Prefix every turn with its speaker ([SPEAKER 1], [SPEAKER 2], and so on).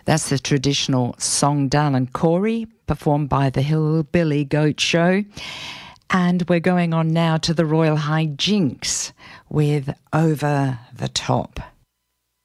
[SPEAKER 1] That's the traditional song Dal and Corey, performed by the Hillbilly Goat Show. And we're going on now to the Royal High Jinks with Over the Top.